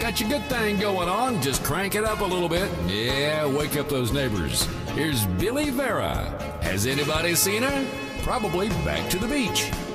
Got your good thing going on, just crank it up a little bit. Yeah, wake up those neighbors. Here's Billy Vera. Has anybody seen her? Probably back to the beach.